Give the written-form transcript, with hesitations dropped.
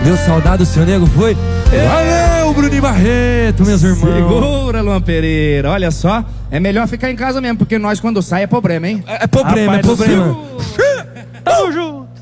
Deu saudade do seu nego, foi? Valeu, Bruninho Barreto, meus irmãos. Segura, Luan Pereira. Olha só, é melhor ficar em casa mesmo, porque nós quando sai é problema, hein? É problema, Rapaz é problema. Tamo junto.